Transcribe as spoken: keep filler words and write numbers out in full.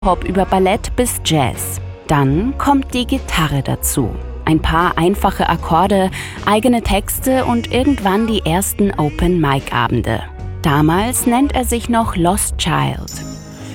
Hop über Ballett bis Jazz. Dann kommt die Gitarre dazu. Ein paar einfache Akkorde, eigene Texte und irgendwann die ersten Open-Mic-Abende. Damals nennt er sich noch Lost Child.